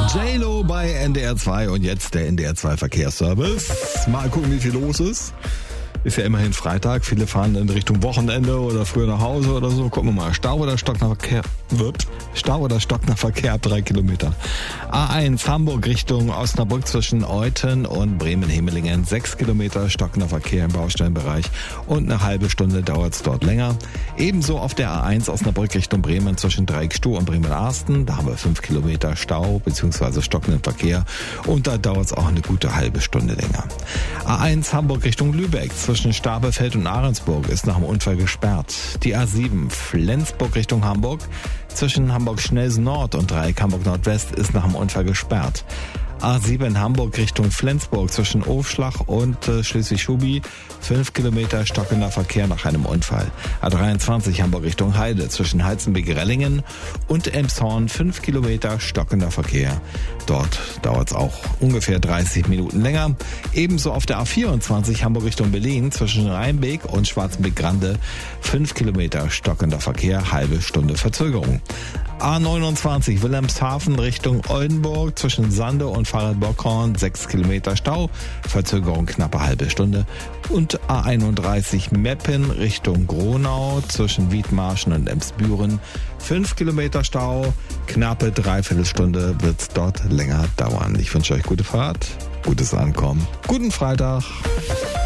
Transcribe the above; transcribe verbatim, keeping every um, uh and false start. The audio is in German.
J-Lo bei N D R zwei und jetzt der N D R zwei Verkehrsservice. Mal gucken, wie viel los ist. Ist ja immerhin Freitag. Viele fahren in Richtung Wochenende oder früher nach Hause oder so. Gucken wir mal. Stau oder stockender Verkehr? Wird. Stau oder stockender Verkehr ab drei Kilometer. A eins Hamburg Richtung Osnabrück zwischen Euthen und Bremen-Hemelingen. Sechs Kilometer stockender Verkehr im Baustellenbereich und eine halbe Stunde dauert es dort länger. Ebenso auf der A eins Osnabrück Richtung Bremen zwischen Dreieckstuh und Bremen-Arsten. Da haben wir fünf Kilometer Stau bzw. stockenden Verkehr und da dauert es auch eine gute halbe Stunde länger. A eins Hamburg Richtung Lübeck zwischen Stabelfeld und Ahrensburg ist nach dem Unfall gesperrt. Die A sieben Flensburg Richtung Hamburg zwischen Hamburg-Schnelsen Nord und Dreieck Hamburg Nordwest ist nach dem Unfall gesperrt. A sieben Hamburg Richtung Flensburg zwischen Ofschlach und äh, Schleswig-Schubi, fünf Kilometer stockender Verkehr nach einem Unfall. A dreiundzwanzig Hamburg Richtung Heide zwischen Heizenbeek-Rellingen und Elmshorn, fünf Kilometer stockender Verkehr. Dort dauert es auch ungefähr dreißig Minuten länger. Ebenso auf der A vierundzwanzig Hamburg Richtung Berlin zwischen Rheinbeek und Schwarzenbeek-Grande, fünf Kilometer stockender Verkehr, halbe Stunde Verzögerung. A neunundzwanzig Wilhelmshaven Richtung Oldenburg zwischen Sande und Fahrradbockhorn, sechs Kilometer Stau, Verzögerung knappe halbe Stunde. Und A einunddreißig Meppen Richtung Gronau zwischen Wiedmarschen und Emsbüren, fünf Kilometer Stau, knappe Dreiviertelstunde wird's dort länger dauern. Ich wünsche euch gute Fahrt, gutes Ankommen, guten Freitag.